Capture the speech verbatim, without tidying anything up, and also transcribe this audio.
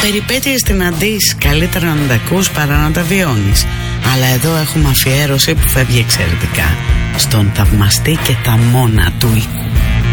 περιπέτειες την αντίς, καλύτερα να τα ακούς παρά να τα βιώνεις. Αλλά εδώ έχουμε αφιέρωση που φεύγει εξαιρετικά στον θαυμαστή και τα μόνα του οίκου.